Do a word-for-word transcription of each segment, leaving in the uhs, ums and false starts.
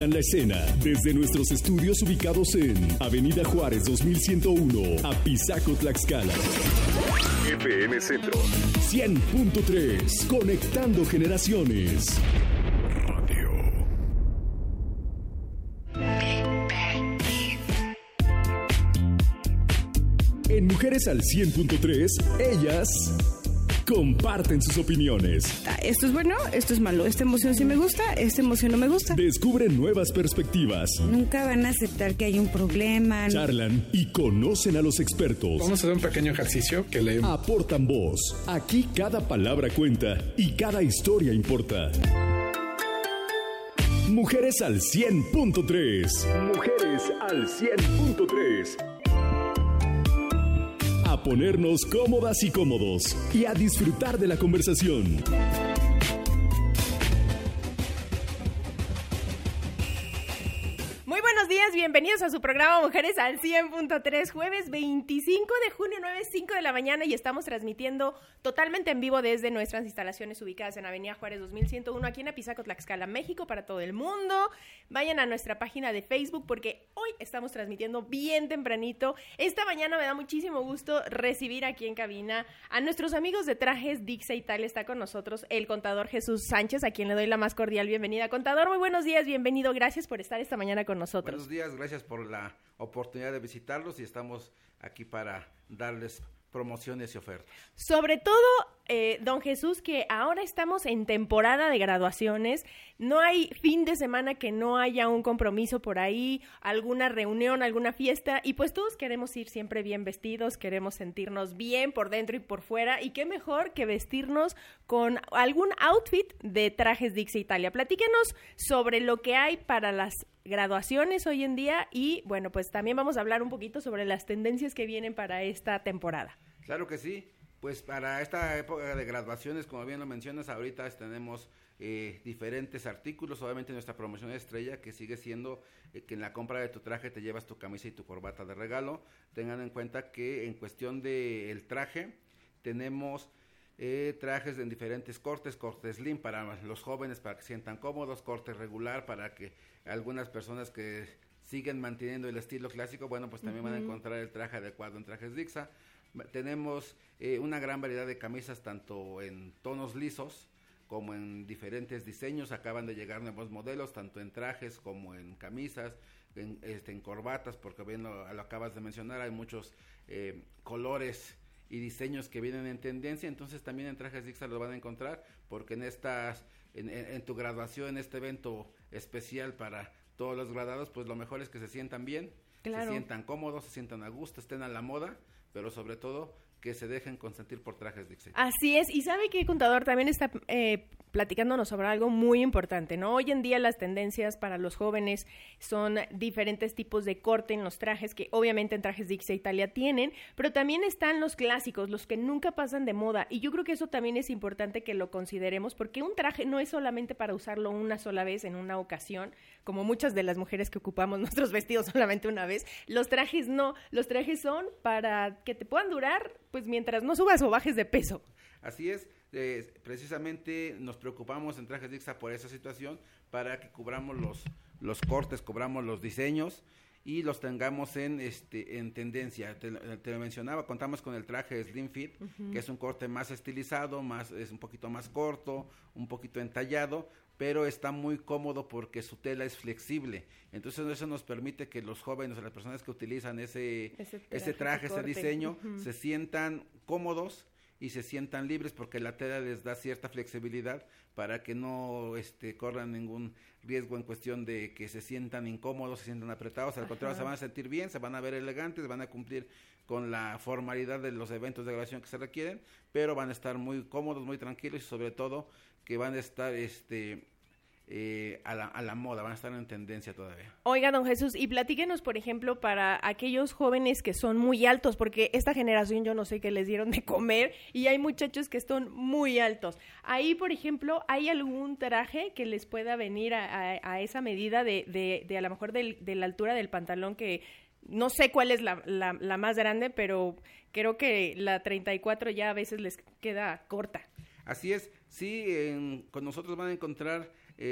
marcan la escena desde nuestros estudios ubicados en Avenida Juárez dos mil ciento uno, Apizaco, Tlaxcala. F M Centro cien punto tres, conectando generaciones. Radio. En Mujeres al cien punto tres, ellas comparten sus opiniones. Esto es bueno, esto es malo. Esta emoción sí me gusta, esta emoción no me gusta. Descubren nuevas perspectivas. Nunca van a aceptar que hay un problema. Charlan y conocen a los expertos. Vamos a hacer un pequeño ejercicio que le... Aportan voz. Aquí cada palabra cuenta y cada historia importa. Mujeres al cien punto tres. Mujeres al cien punto tres. A ponernos cómodas y cómodos y a disfrutar de la conversación. Muy buenos días, bienvenidos a su programa Mujeres al cien punto tres, jueves veinticinco de junio, nueve cinco de la mañana, y estamos transmitiendo totalmente en vivo desde nuestras instalaciones ubicadas en Avenida Juárez dos mil ciento uno, aquí en Apizaco, Tlaxcala, México, para todo el mundo. Vayan a nuestra página de Facebook porque hoy estamos transmitiendo bien tempranito. Esta mañana me da muchísimo gusto recibir aquí en cabina a nuestros amigos de Trajes Dixa Italia. Está con nosotros el contador Jesús Sánchez, a quien le doy la más cordial bienvenida. Contador, muy buenos días, bienvenido, gracias por estar esta mañana con nosotros. Buenos días, gracias por la oportunidad de visitarlos y estamos aquí para darles promociones y ofertas. Sobre todo, eh, don Jesús, que ahora estamos en temporada de graduaciones, no hay fin de semana que no haya un compromiso por ahí, alguna reunión, alguna fiesta, y pues todos queremos ir siempre bien vestidos, queremos sentirnos bien por dentro y por fuera, y qué mejor que vestirnos con algún outfit de Trajes Dixa Italia. Platíquenos sobre lo que hay para las graduaciones hoy en día y, bueno, pues también vamos a hablar un poquito sobre las tendencias que vienen para esta temporada. Claro que sí, pues para esta época de graduaciones, como bien lo mencionas, ahorita tenemos eh, diferentes artículos. Obviamente nuestra promoción estrella, que sigue siendo eh, que en la compra de tu traje te llevas tu camisa y tu corbata de regalo. Tengan en cuenta que en cuestión del traje tenemos Eh, trajes en diferentes cortes, corte slim para los jóvenes para que se sientan cómodos, corte regular para que algunas personas que siguen manteniendo el estilo clásico, bueno, pues también uh-huh. van a encontrar el traje adecuado en Trajes Dixa. Tenemos eh, una gran variedad de camisas tanto en tonos lisos como en diferentes diseños. Acaban de llegar nuevos modelos tanto en trajes como en camisas, en, este, en corbatas, porque bien lo, lo acabas de mencionar, hay muchos eh, colores y diseños que vienen en tendencia. Entonces también en Trajes Dixa lo van a encontrar, porque en estas, en, en, en tu graduación, en este evento especial para todos los graduados, pues lo mejor es que se sientan bien, claro. se sientan cómodos, se sientan a gusto, estén a la moda, pero sobre todo que se dejen consentir por Trajes Dixa. Así es, y sabe que contador también está eh, platicándonos sobre algo muy importante, ¿no? Hoy en día las tendencias para los jóvenes son diferentes tipos de corte en los trajes, que obviamente en Trajes Dixa Italia tienen, pero también están los clásicos, los que nunca pasan de moda, y yo creo que eso también es importante que lo consideremos, porque un traje no es solamente para usarlo una sola vez en una ocasión, como muchas de las mujeres que ocupamos nuestros vestidos solamente una vez. Los trajes no, los trajes son para que te puedan durar pues mientras no subas o bajes de peso. Así es, eh, precisamente nos preocupamos en Trajes Dixa por esa situación, para que cubramos los, los cortes, cubramos los diseños y los tengamos en este en tendencia. Te, te lo mencionaba, contamos con el traje Slim Fit, uh-huh. que es un corte más estilizado, más es un poquito más corto, un poquito entallado, pero está muy cómodo porque su tela es flexible. Entonces eso nos permite que los jóvenes o las personas que utilizan ese, ese traje, ese, traje, ese diseño, uh-huh. se sientan cómodos y se sientan libres, porque la tela les da cierta flexibilidad para que no este, corran ningún riesgo en cuestión de que se sientan incómodos, se sientan apretados. Al Ajá. contrario, se van a sentir bien, se van a ver elegantes, van a cumplir con la formalidad de los eventos de graduación que se requieren, pero van a estar muy cómodos, muy tranquilos, y sobre todo que van a estar este eh, a, la, a la moda, van a estar en tendencia todavía. Oiga, don Jesús, y platíquenos, por ejemplo, para aquellos jóvenes que son muy altos, porque esta generación yo no sé qué les dieron de comer, y hay muchachos que son muy altos. Ahí, por ejemplo, ¿hay algún traje que les pueda venir a, a, a esa medida de, de, de a lo mejor de, de la altura del pantalón, que no sé cuál es la, la, la más grande, pero creo que la treinta y cuatro ya a veces les queda corta? Así es, sí, en, con nosotros van a encontrar eh,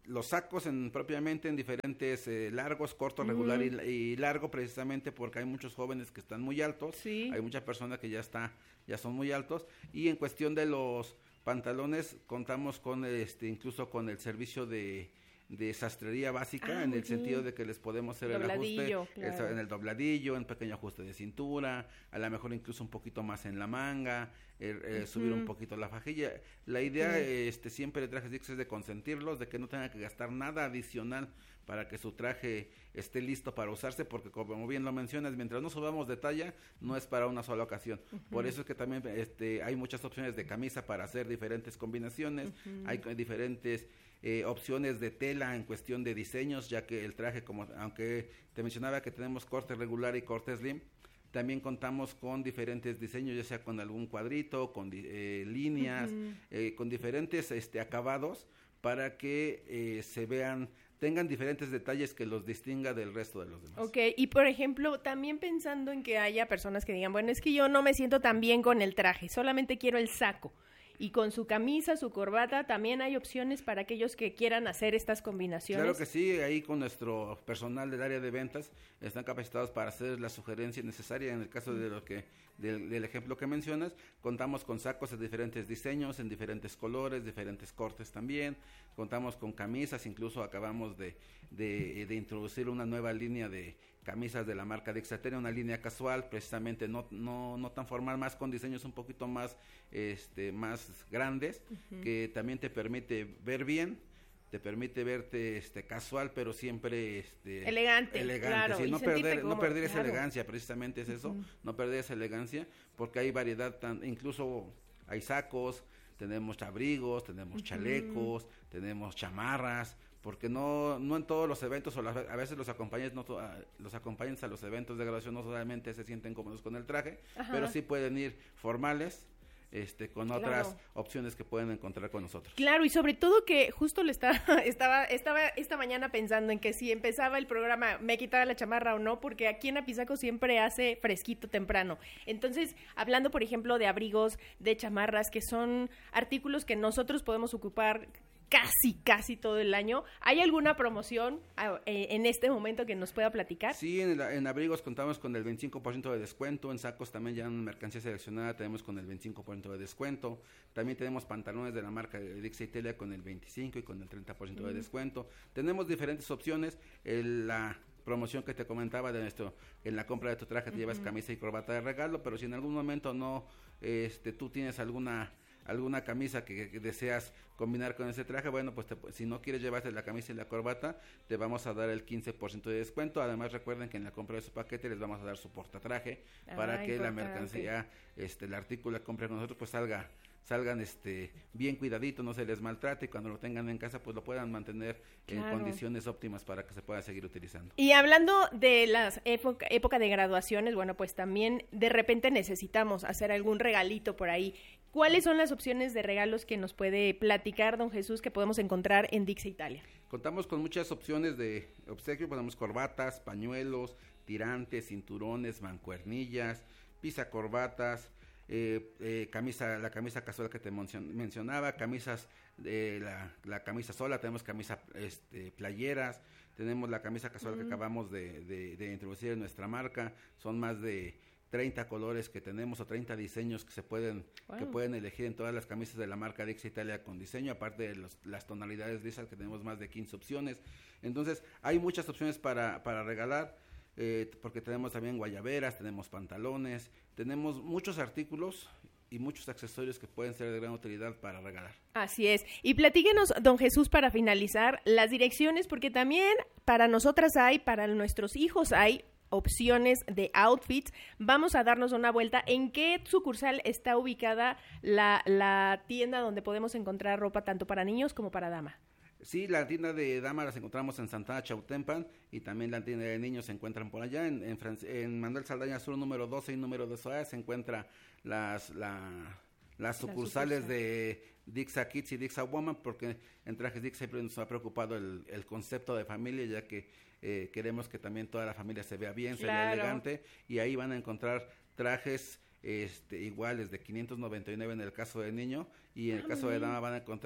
los sacos en, propiamente en diferentes eh, largos, corto, regular uh-huh. y, y largo, precisamente porque hay muchos jóvenes que están muy altos, sí. hay muchas personas que ya está, ya son muy altos, y en cuestión de los pantalones contamos con este, incluso con el servicio de de sastrería básica, ah, en el bien. sentido de que les podemos hacer dobladillo, el ajuste claro. en el dobladillo, en pequeño ajuste de cintura, a lo mejor incluso un poquito más en la manga, eh, eh, uh-huh. subir un poquito la fajilla. La idea uh-huh. este siempre de Trajes Dix es de consentirlos, de que no tengan que gastar nada adicional para que su traje esté listo para usarse, porque como bien lo mencionas, mientras no subamos de talla, no es para una sola ocasión. Uh-huh. Por eso es que también este hay muchas opciones de camisa para hacer diferentes combinaciones, uh-huh. hay diferentes Eh, opciones de tela en cuestión de diseños, ya que el traje, como aunque te mencionaba que tenemos corte regular y corte slim, también contamos con diferentes diseños, ya sea con algún cuadrito, con eh, líneas, uh-huh. eh, con diferentes este, acabados, para que eh, se vean, tengan diferentes detalles que los distinga del resto de los demás. Ok, y por ejemplo, también pensando en que haya personas que digan, bueno, es que yo no me siento tan bien con el traje, solamente quiero el saco. Y con su camisa, su corbata, también hay opciones para aquellos que quieran hacer estas combinaciones. Claro que sí, ahí con nuestro personal del área de ventas están capacitados para hacer la sugerencia necesaria. En el caso de lo que del, del ejemplo que mencionas, contamos con sacos de diferentes diseños, en diferentes colores, diferentes cortes también. Contamos con camisas, incluso acabamos de, de, de introducir una nueva línea de camisas de la marca Dixateria, una línea casual, precisamente no no no tan formal, más con diseños un poquito más este más grandes, uh-huh. que también te permite ver bien, te permite verte este casual, pero siempre este elegante, elegante, claro, sí, no perder cómodo, no perder esa claro. elegancia, precisamente es eso, uh-huh. no perder esa elegancia, porque hay variedad, tan, incluso hay sacos, tenemos abrigos, tenemos uh-huh. chalecos, tenemos chamarras, porque no no en todos los eventos, o la, a veces los acompañantes no to, los acompañantes a los eventos de graduación no solamente se sienten cómodos con el traje, ajá. pero sí pueden ir formales, este con claro. otras opciones que pueden encontrar con nosotros. Claro, y sobre todo que justo le estaba estaba estaba esta mañana pensando en que si empezaba el programa me quitaba la chamarra o no, porque aquí en Apizaco siempre hace fresquito temprano. Entonces, hablando por ejemplo de abrigos, de chamarras, que son artículos que nosotros podemos ocupar casi, casi todo el año. ¿Hay alguna promoción eh, en este momento que nos pueda platicar? Sí, en, en abrigos contamos con el veinticinco por ciento de descuento, en sacos también ya en mercancía seleccionada tenemos con el veinticinco por ciento de descuento, también tenemos pantalones de la marca de Dix Italia con el veinticinco y con el treinta por ciento mm. de descuento. Tenemos diferentes opciones, el, la promoción que te comentaba de nuestro, en la compra de tu traje te uh-huh. llevas camisa y corbata de regalo, pero si en algún momento no, este, tú tienes alguna alguna camisa que, que deseas combinar con ese traje, bueno, pues te, si no quieres llevarte la camisa y la corbata, te vamos a dar el quince por ciento de descuento. Además, recuerden que en la compra de su paquete les vamos a dar su portatraje ah, para que importante. la mercancía, este, el artículo que compren con nosotros, pues salga salgan este bien cuidadito, no se les maltrate, y cuando lo tengan en casa pues lo puedan mantener claro. en condiciones óptimas para que se pueda seguir utilizando. Y hablando de las época, época de graduaciones, bueno, pues también de repente necesitamos hacer algún regalito por ahí. ¿Cuáles son las opciones de regalos que nos puede platicar don Jesús que podemos encontrar en Dix Italia? Contamos con muchas opciones de obsequio, ponemos corbatas, pañuelos, tirantes, cinturones, mancuernillas, pisacorbatas, Eh, eh, camisa, la camisa casual que te mencionaba, camisas, eh, la, la camisa sola, tenemos camisa este, playeras, tenemos la camisa casual mm. que acabamos de, de, de introducir en nuestra marca, son más de treinta colores que tenemos o treinta diseños que se pueden wow. que pueden elegir en todas las camisas de la marca Dix Italia con diseño, aparte de los, las tonalidades lisas que tenemos más de quince opciones. Entonces hay muchas opciones para, para regalar. Eh, porque tenemos también guayaberas, tenemos pantalones, tenemos muchos artículos y muchos accesorios que pueden ser de gran utilidad para regalar. Así es. Y platíquenos, don Jesús, para finalizar, las direcciones, porque también para nosotras hay, para nuestros hijos hay opciones de outfits. Vamos a darnos una vuelta. ¿En qué sucursal está ubicada la, la tienda donde podemos encontrar ropa tanto para niños como para dama? Sí, la tienda de dama las encontramos en Santana Chautempan y también la tienda de niños se encuentran por allá. En, en, Fran- en Manuel Saldaña Sur número doce y número de Soa se encuentra las la, las sucursales la sucursal. de Dixa Kids y Dixa Woman, porque en Trajes Dix siempre nos ha preocupado el, el concepto de familia, ya que eh, queremos que también toda la familia se vea bien, claro. se vea elegante, y ahí van a encontrar trajes Este, iguales de quinientos noventa y nueve en el caso de niño, y en el ah, caso de dama van a encontrar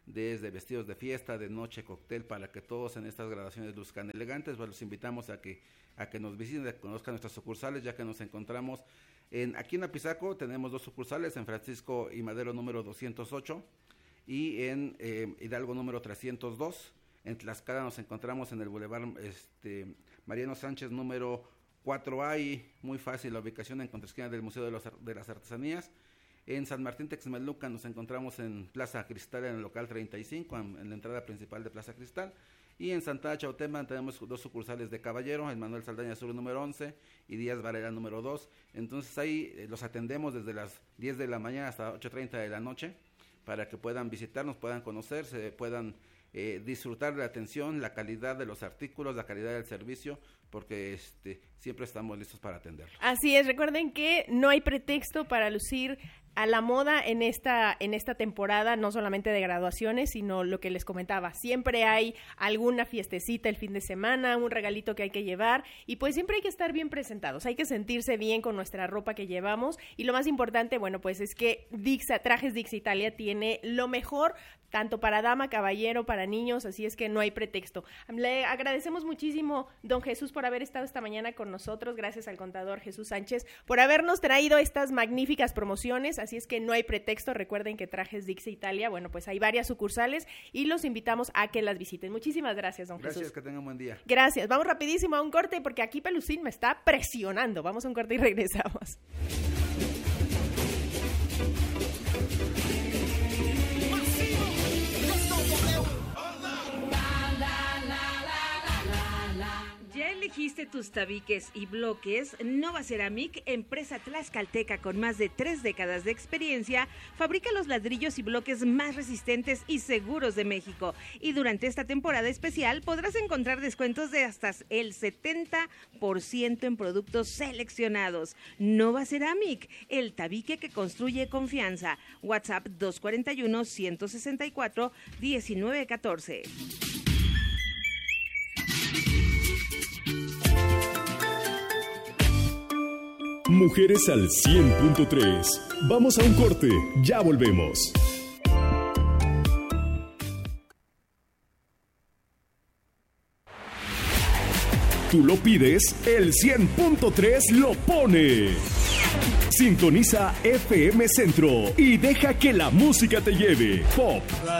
desde vestidos de fiesta, de noche, cóctel, para que todos en estas graduaciones luzcan elegantes. Pues los invitamos a que a que nos visiten, a que conozcan nuestras sucursales, ya que nos encontramos en aquí en Apizaco. Tenemos dos sucursales, en Francisco y Madero número doscientos ocho y en eh, Hidalgo número trescientos dos. En Tlaxcala nos encontramos en el Boulevard este, Mariano Sánchez número cuatro A, y muy fácil la ubicación en contraesquina del Museo de, los, de las Artesanías. En San Martín Texmelucan nos encontramos en Plaza Cristal, en el local treinta y cinco, en, en la entrada principal de Plaza Cristal. Y en Santa Chautempan tenemos dos sucursales de Caballero, en Manuel Saldaña Sur número once y Díaz Varela número dos. Entonces ahí eh, los atendemos desde las diez de la mañana hasta ocho treinta de la noche, para que puedan visitarnos, puedan conocerse, puedan eh, disfrutar de la atención, la calidad de los artículos, la calidad del servicio, porque este siempre estamos listos para atenderlos. Así es, recuerden que no hay pretexto para lucir a la moda en esta en esta temporada, no solamente de graduaciones, sino lo que les comentaba, siempre hay alguna fiestecita el fin de semana, un regalito que hay que llevar, y pues siempre hay que estar bien presentados, hay que sentirse bien con nuestra ropa que llevamos, y lo más importante, bueno, pues es que Dixa, Trajes Dixa Italia tiene lo mejor, tanto para dama, caballero, para niños, así es que no hay pretexto. Le agradecemos muchísimo, don Jesús, por haber estado esta mañana con nosotros, gracias al contador Jesús Sánchez, por habernos traído estas magníficas promociones, así es que no hay pretexto. Recuerden que Trajes Dixa Italia, bueno, pues hay varias sucursales y los invitamos a que las visiten. Muchísimas gracias, don gracias, Jesús. Que tengan buen día. Gracias. Vamos rapidísimo a un corte porque aquí Pelusín me está presionando. Vamos a un corte y regresamos. Elegiste tus tabiques y bloques. Nova Ceramic, empresa tlaxcalteca con más de tres décadas de experiencia, fabrica los ladrillos y bloques más resistentes y seguros de México. Y durante esta temporada especial podrás encontrar descuentos de hasta el setenta por ciento en productos seleccionados. Nova Ceramic, el tabique que construye confianza. WhatsApp dos cuatro uno, uno seis cuatro, uno nueve uno cuatro. Mujeres al cien punto tres. Vamos a un corte, ya volvemos. Tú lo pides, el cien punto tres lo pone. Sintoniza F M Centro y deja que la música te lleve. Pop,